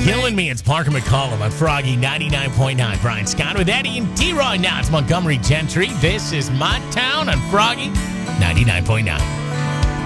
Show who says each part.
Speaker 1: Killing me. It's Parker McCollum on Froggy 99.9. Brian Scott with Eddie and T-Roy. Now it's Montgomery Gentry. This is my town on Froggy 99.9.